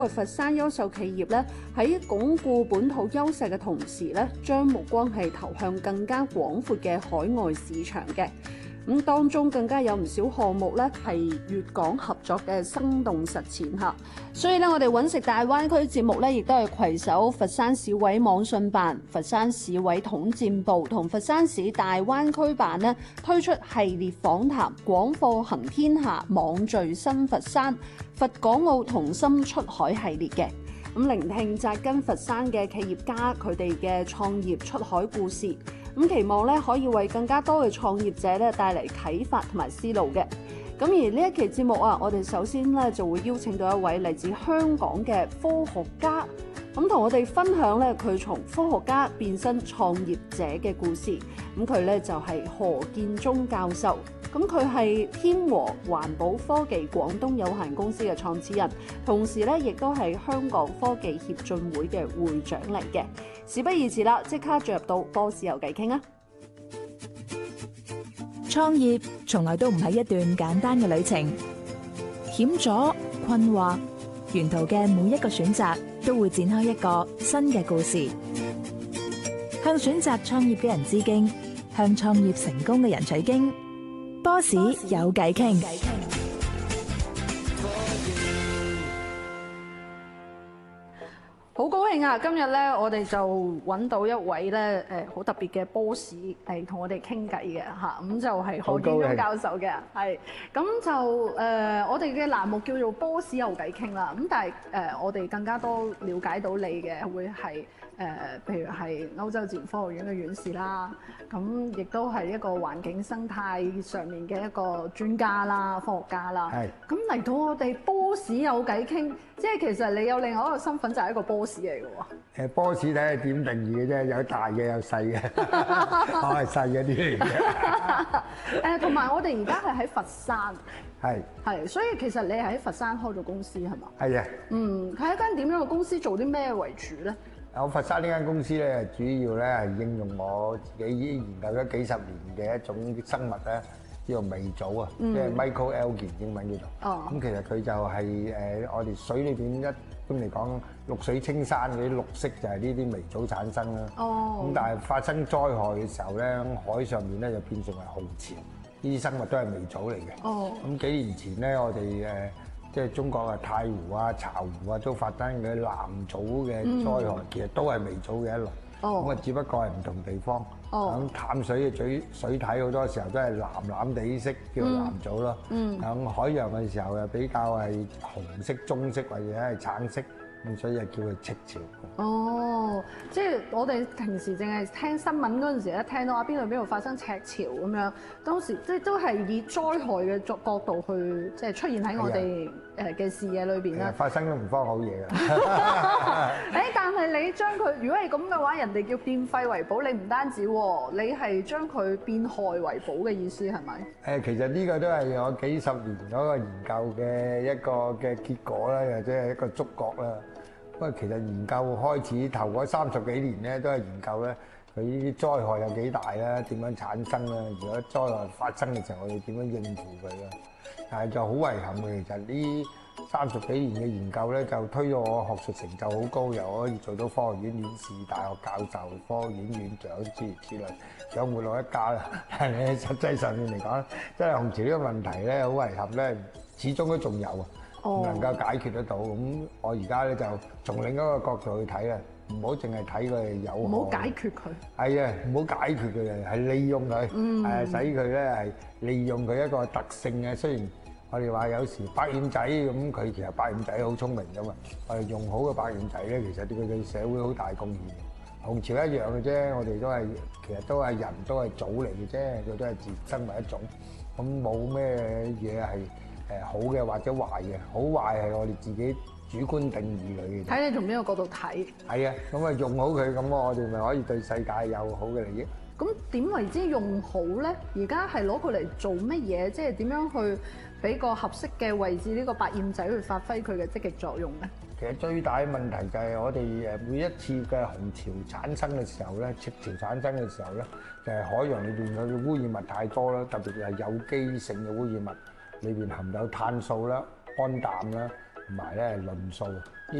佛山優秀企業咧喺鞏固本土優勢嘅同時咧，將目光係投向更加廣闊嘅海外市場嘅。咁當中更加有唔少項目咧係粵港合作嘅生動實踐嚇，所以咧我哋揾食大灣區節目咧，亦都係攜手佛山市委網信辦、佛山市委統戰部同佛山市大灣區辦咧推出系列訪談廣貨行天下、網聚新佛山、佛港澳同心出海系列嘅。咁聆聽紮根佛山嘅企業家佢哋嘅創業出海故事，咁期望咧可以為更加多嘅創業者咧帶嚟啟發同埋思路嘅。咁而呢一期節目啊，我哋首先咧就會邀請到一位嚟自香港嘅科學家，咁同我哋分享咧佢從科學家變身創業者嘅故事。咁佢咧就係何建宗教授。咁佢係天和環保科技廣東有限公司嘅創始人，同時咧亦都係香港科技協進會嘅會長嚟嘅。事不宜遲啦，即刻進入到波士有偈傾啊！ 創業從來都唔係一段簡單嘅旅程，險阻、困惑，沿途嘅每一個選擇都會展開一個新嘅故事。向選擇創業嘅人致敬，向創業成功嘅人取經。波士有偈傾， 好高興啊！今日咧，我哋就揾到一位咧好特別嘅波士嚟同我哋傾偈嘅嚇，咁就係何建宗教授嘅，係咁就我哋嘅欄目叫做波士有偈傾啦。咁但係我哋更加多了解到你嘅會係譬如係歐洲自然科學院嘅院士啦，咁亦都係一個環境生態上面嘅一個專家啦、科學家啦。係咁嚟到我哋波士有偈傾，即係其實你有另外一個身份就係一個波士嚟嘅喎。 波士睇下點定義嘅啫，有大嘅有細嘅，我係細嗰啲嚟嘅。 同埋我哋而家係喺佛山。 係， 所以其實你係喺佛山開咗公司係嘛？係啊。 係一間點樣嘅公司，做啲咩為主咧？ 我佛山呢間公司咧，主要咧係應用我自己研究咗幾十年嘅一種生物咧，叫做微藻啊，即係 microalgae 英文叫做。咁其實佢就係我哋水裏邊一般嚟講，綠水青山嗰啲綠色就係呢啲微藻產生啦。咁但係發生災害嘅時候咧，海上面咧就變成為紅潮，呢啲生物都係微藻嚟嘅。咁幾年前咧，我哋即係中國啊，太湖啊、巢湖啊，都發生嘅藍藻嘅災害，其實都係微藻嘅一類。咁啊，只不過係唔同地方。咁淡水嘅水體好多時候都係藍藍地色，叫做藍藻咯。響海洋嘅時候又比較係紅色、棕色或者係橙色，咁所以就叫佢赤潮。 即係我哋平時淨係聽新聞嗰陣時咧，聽到啊邊度發生赤潮咁樣，當時即係都係以災害嘅角度去即係出現喺我哋嘅視野裏邊啦。 發生都唔方好嘢㗎。 但係你將佢，如果係咁嘅話，人哋叫變廢為寶，你唔單止喎，你係將佢變害為寶嘅意思係咪？ 其實呢個都係我幾十年嗰個研究嘅一個嘅結果啦，或者係一個觸覺啦。不過其實研究開始頭嗰30幾年咧，都係研究咧佢呢啲災害有幾大啦，點樣產生啦？如果災害發生嘅時候，我哋點樣應付佢啦？但係就好遺憾嘅，其實呢30幾年嘅研究咧，就推咗我學術成就好高，又可以做到科學院院士、大學教授、科學院院長諸如此類，養活我一家啦。但係實際上面嚟講，真係紅潮呢個問題咧，好遺憾咧，始終都仲有啊。唔能夠解決得到，咁我而家咧就從另一個角度去睇啦，唔好淨係睇佢有害， 唔好解決佢。 係啊，唔好解決佢，係利用佢，使佢咧係利用佢一個特性嘅。雖然我哋話有時百厭仔咁，佢其實百厭仔好聰明噶嘛，我哋用好嘅百厭仔咧，其實對佢對社會好大貢獻。紅潮一樣嘅啫，我哋都係其實都係人都係藻嚟嘅啫，佢都係自然生物一種，咁冇咩嘢係好嘅或者壞嘅，好壞係我哋自己主觀定義佢嘅。 睇你從邊個角度睇？ 係啊，咁啊用好佢，咁我哋咪可以對世界有好嘅利益。 咁點為之用好咧？而家係攞佢嚟做乜嘢？即係點樣去俾個合適嘅位置呢個百厭仔去發揮佢嘅積極作用咧？ 其實最大嘅問題就係我哋每一次嘅紅潮產生嘅時候咧，赤潮產生嘅時候咧，就係海洋裏邊嘅污染物太多啦，特別係有機性嘅污染物，裏邊含有碳素啦、氨氮啦， 同埋咧論數。